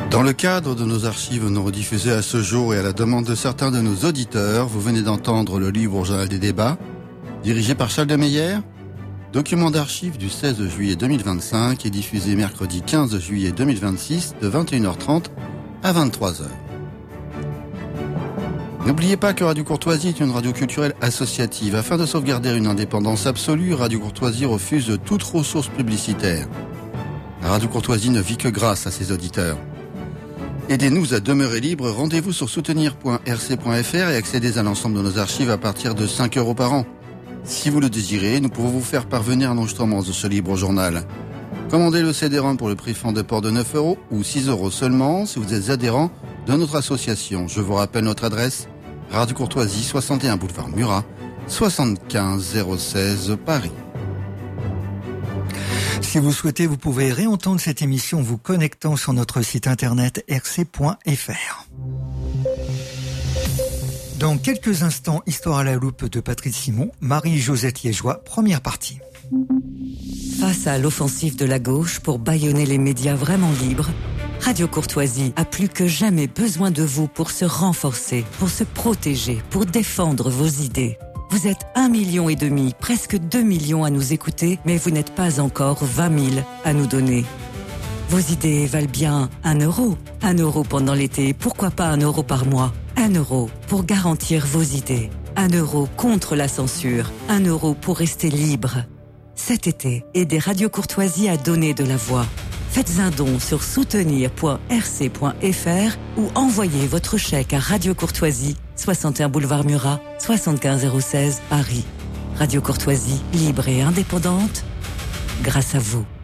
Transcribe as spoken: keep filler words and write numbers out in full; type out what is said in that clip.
Dans le cadre de nos archives non rediffusées à ce jour et à la demande de certains de nos auditeurs, vous venez d'entendre le livre au journal des débats, dirigé par Charles de Meyer, document d'archives du seize juillet deux mille vingt-cinq et diffusé mercredi quinze juillet deux mille vingt-six de vingt et une heures trente à vingt-trois heures. N'oubliez pas que Radio Courtoisie est une radio culturelle associative. Afin de sauvegarder une indépendance absolue, Radio Courtoisie refuse toute ressource publicitaire. La Radio Courtoisie ne vit que grâce à ses auditeurs. Aidez-nous à demeurer libre. Rendez-vous sur soutenir point r c point f r et accédez à l'ensemble de nos archives à partir de cinq euros par an. Si vous le désirez, nous pouvons vous faire parvenir un enregistrement de ce libre journal. Commandez le C D-ROM pour le prix fond de port de neuf euros ou six euros seulement si vous êtes adhérent de notre association. Je vous rappelle notre adresse, Radio Courtoisie, soixante et un boulevard Murat, soixante-quinze zéro seize Paris. Si vous souhaitez, vous pouvez réentendre cette émission en vous connectant sur notre site internet r c point f r. Dans quelques instants, Histoire à la loupe de Patrice Simon, Marie-Josette Liégeois, première partie. Face à l'offensive de la gauche pour bâillonner les médias vraiment libres, Radio Courtoisie a plus que jamais besoin de vous pour se renforcer, pour se protéger, pour défendre vos idées. Vous êtes un million et demi, presque deux millions à nous écouter, mais vous n'êtes pas encore vingt mille à nous donner. Vos idées valent bien un euro. Un euro pendant l'été, pourquoi pas un euro par mois? Un euro pour garantir vos idées. Un euro contre la censure. Un euro pour rester libre. Cet été, aidez Radio Courtoisie à donner de la voix. Faites un don sur soutenir point r c point f r ou envoyez votre chèque à Radio Courtoisie, soixante et un boulevard Murat, soixante-quinze zéro seize Paris. Radio Courtoisie, libre et indépendante, grâce à vous.